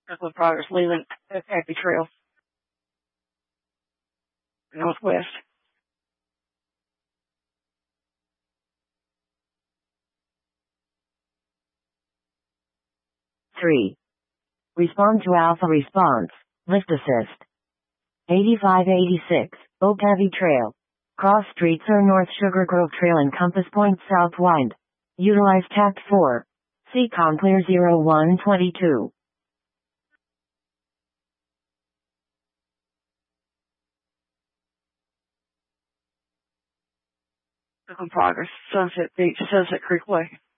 Brooklyn Progress, Leland, Happy Trail, Northwest. 3. Respond to Alpha Response. Lift Assist. 8586, Oak Heavy Trail. Cross streets are North Sugar Grove Trail and Compass Point South Wind. Utilize Tact 4. Seacom Clear 0122. Brooklyn Progress, Sunset Beach, Sunset Creek Way.